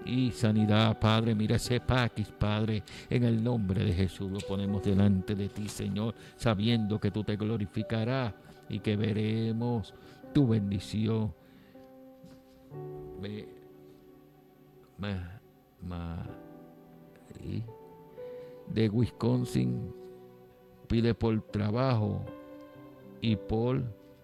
y sanidad, Padre. Mira ese paquis, Padre, en el nombre de Jesús lo ponemos delante de ti, Señor, sabiendo que tú te glorificarás y que veremos tu bendición. De Wisconsin pide por trabajo y por